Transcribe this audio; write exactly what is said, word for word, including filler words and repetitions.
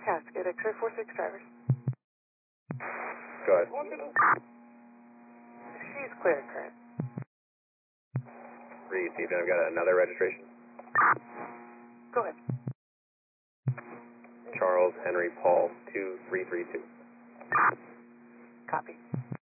Cascade X-ray four six drivers. Go ahead. She's clear, current. Received, and I've got another registration. Go ahead. Charles Henry Paul two three three two. Copy.